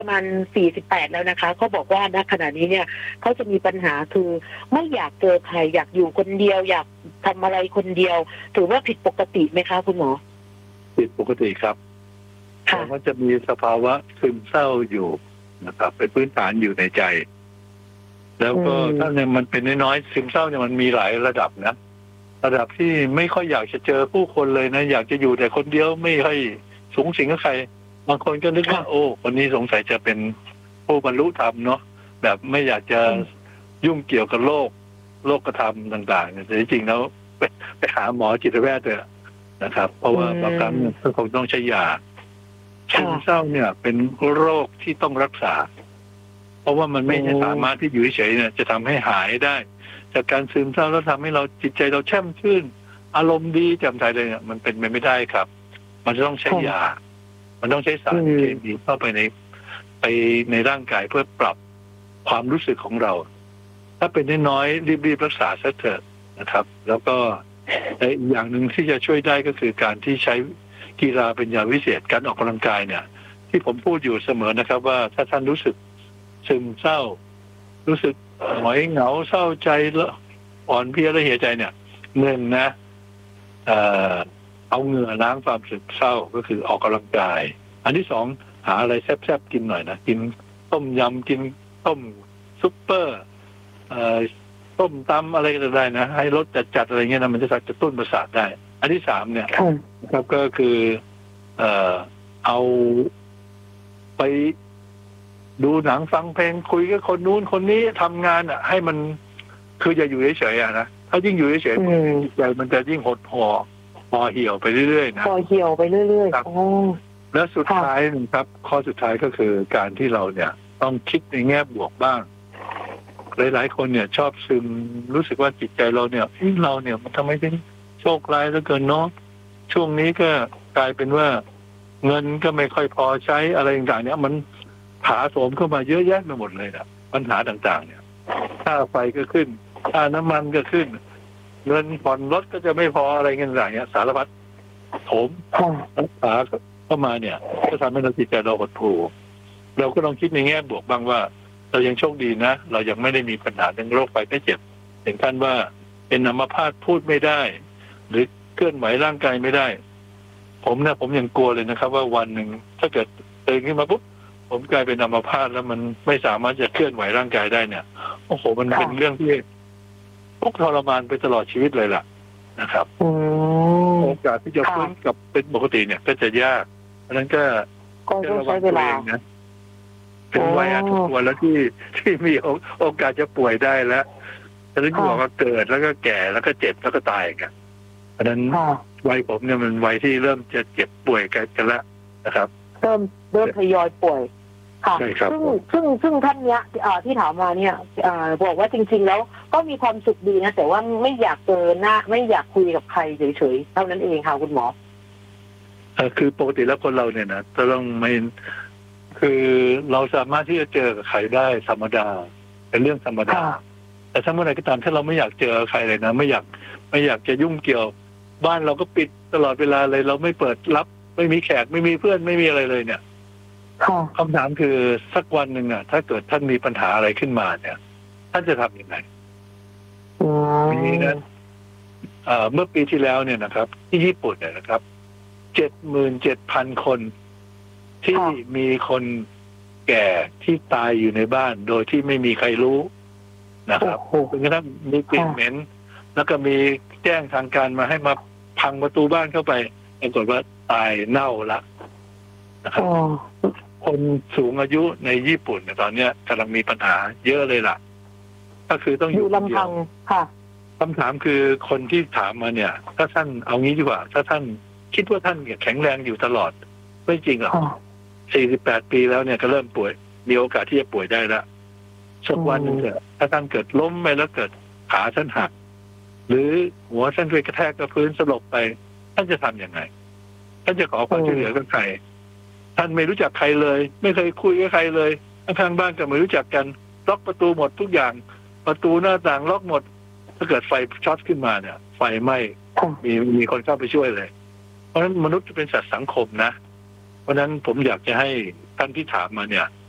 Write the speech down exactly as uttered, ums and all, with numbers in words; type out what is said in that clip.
ประมาณสี่สิบแปดแล้วนะคะเขาบอกว่าณขณะนี้เนี่ยเขาจะมีปัญหาคือไม่อยากเจอใครอยากอยู่คนเดียวอยากทำอะไรคนเดียวถือว่าผิดปกติไหมคะคุณหมอผิดปกติครับแต่ว่าจะมีสภาวะซึมเศร้าอยู่นะครับเป็นพื้นฐานอยู่ในใจ แล้วก็ถ้าเนี่ยมันเป็นน้อยๆซึมเศร้าเนี่ยมันมีหลายระดับนะระดับที่ไม่ค่อยอยากจะเจอผู้คนเลยนะอยากจะอยู่แต่คนเดียวไม่ค่อยสูงสิงกับใครบางคนก็นึกว่าโอ้คนนี้สงสัยจะเป็นผู้บรรลุธรรมเนาะแบบไม่อยากจะยุ่งเกี่ยวกับโลกโลกธรรมต่างๆแต่จริงๆแล้วไปไปหาหมอจิตแพทย์เลยนะครับเพราะว่าบางครั้งก็คงต้องใช้ยาซึมเศร้าเนี่ยเป็นโรคที่ต้องรักษาเพราะว่ามันไม่สามารถที่อยู่เฉยๆเนี่ยจะทำให้หายได้จากการซึมเศร้าแล้วทำให้เราจิตใจเราแช่มชื่นอารมณ์ดีแจ่มใสเลยเนี่ยมันเป็นไปไม่ได้ครับมันจะต้องใช้ยามันต้องใช้สารเคมีเข้าไปในไปในร่างกายเพื่อปรับความรู้สึกของเราถ้าเป็นน้อยๆรีบๆรักษาซะเถอะนะครับแล้วก็อีกอย่างหนึ่งที่จะช่วยได้ก็คือการที่ใช้กีฬาเป็นยาวิเศษการออกกำลังกายเนี่ยที่ผมพูดอยู่เสมอนะครับว่าถ้าท่านรู้สึกซึมเศร้ารู้สึกหงอยเหงาเศร้าใจแล้วอ่อนเพลียและเหี่ยใจเนี่ยหนึ่งนะเอ่อเอาเหงื่อล้างความซึมเศร้าก็คือออกกำลังกายอันที่สองหาอะไรแซ่บๆกินหน่อยนะกินต้มยำกินต้มซุปเปอร์เอ่อต้มตำอะไรก็ได้นะให้รสจัดๆอะไรเงี้ยนะมันจะกระตุ้นประสาทได้อันที่สามเนี่ยนะครับก็คือเอ่อเอาไปดูหนังฟังเพลงคุยกับคนนู้นคนนี้ทำงานอ่ะให้มันคืออย่าอยู่เฉยๆอ่ะนะถ้ายิ่งอยู่เฉยๆใจมันจะยิ่งหดห่อห่อเหี่ยวไปเรื่อยๆนะห่อเหี่ยวไปเรื่อยๆอ๋อแล้วสุดท้ายนะครับข้อสุดท้ายก็คือการที่เราเนี่ยต้องคิดในแง่บวกบ้างหลายๆคนเนี่ยชอบซึมรู้สึกว่าจิตใจเราเนี่ยเราเนี่ยมันทำไมถึงโชคร้ายเหลือเกินเนาะช่วงนี้ก็กลายเป็นว่าเงินก็ไม่ค่อยพอใช้อะไรต่างๆเนี่ยมันถาโถมเข้ามาเยอะแยะไปหมดเลยนะปัญหาต่างๆเนี่ยค่าไฟก็ขึ้นค่าน้ำมันก็ขึ้นเงินผ่อนรถก็จะไม่พออะไรเงี้ยต่างๆเนี่ยสารพัดโถมรักษาเข้ามาเนี่ยก็ทำให้เราจิตใจเราหดหู่เราก็ลองคิดในแง่บวกบ้างว่าเรายังโชคดีนะเรายังไม่ได้มีปัญหาเรื่องโรคภัยไข้เจ็บถึงขั้นว่าเป็นอัมพาตพูดไม่ได้หรือเคลื่อนไหวร่างกายไม่ได้ผมเนี่ยผมยังกลัวเลยนะครับว่าวันหนึ่งถ้าเกิดตื่นขึ้นมาปุ๊บผมกลายเป็นอัมพาตแล้วมันไม่สามารถจะเคลื่อนไหวร่างกายได้เนี่ยโอ้โหมันเป็นเรื่องที่ทุกข์ทรมานไปตลอดชีวิตเลยล่ะนะครับโอกาสที่จะฟื้นกลับเป็นปกติเนี่ยก็จะยากเพราะนั้นก็ต้องใช้เวลานะเป็นวัยอันสมควรแล้วที่ที่มีโอกาสจะป่วยได้แล้วฉะนั้นที่บอกว่าเกิดแล้วก็แก่แล้วก็เจ็บแล้วก็ตายกันเพราะนั้นวัยผมเนี่ยมันวัยที่เริ่มจะเจ็บป่วยกันแล้วนะครับเริ่มเริ่มทยอยป่วยค่ะซึ่งซึ่งซึ่งท่านเนี้ยที่ถามมาเนี่ยบอกว่าจริงๆแล้วก็มีความสุขดีนะแต่ว่าไม่อยากเจอหน้าไม่อยากคุยกับใครเฉยๆเท่านั้นเองค่ะคุณหมอคือปกติแล้วคนเราเนี่ยนะจะต้องไม่คือเราสามารถที่จะเจอกับใครได้ธรรมดาเป็นเรื่องธรรมดาแต่ถ้าเมื่อไหร่ก็ตามถ้าเราไม่อยากเจอใครเลยนะไม่อยากไม่อยากจะยุ่งเกี่ยวบ้านเราก็ปิดตลอดเวลาเลยเราไม่เปิดรับไม่มีแขกไม่มีเพื่อนไม่มีอะไรเลยเนี่ยคำถามคือสักวันหนึ่งอ่ะถ้าเกิดท่านมีปัญหาอะไรขึ้นมาเนี่ยท่านจะทำยังไงมีนะเมื่อปีที่แล้วเนี่ยนะครับที่ญี่ปุ่นเนี่ยนะครับเจ็ดหมื่นเจ็ดพันคนที่มีคนแก่ที่ตายอยู่ในบ้านโดยที่ไม่มีใครรู้นะครับจนกระทั่งมีกลิ่นเหม็นแล้วก็มีแจ้งทางการมาให้มาพังประตูบ้านเข้าไปปรากฏว่าตายเน่าละนะครับคนสูงอายุในญี่ปุ่นเนี่ยตอนนี้กำลังมีปัญหาเยอะเลยล่ะก็คือต้องอยู่ลำพังค่ะคำถามคือคนที่ถามมาเนี่ยถ้าท่านเอางี้ดีกว่าถ้าท่านคิดว่าท่านแข็งแรงอยู่ตลอดไม่จริงหรอกสี่สิบแปดปีแล้วเนี่ยก็เริ่มป่วยมีโอกาสที่จะป่วยได้แล้วสักวันหนึ่งเถอะถ้าท่านเกิดล้มไปแล้วเกิดขาท่านหักหรือหัวท่านไปกระแทกกับพื้นสลบไปท่านจะทำยังไงท่านจะขอความช่วยเหลือกับใครท่านไม่รู้จักใครเลยไม่เคยคุยกับใครเลยข้างบ้านก็ไม่รู้จักกันล็อกประตูหมดทุกอย่างประตูหน้าต่างล็อกหมดถ้าเกิดไฟช็อตขึ้นมาเนี่ยไฟไหม้มีมีคนเข้าไปช่วยเลยเพราะฉะนั้นมนุษย์จะเป็นสัตว์สังคมนะเพราะฉะนั้นผมอยากจะให้ท่านที่ถามมาเนี่ย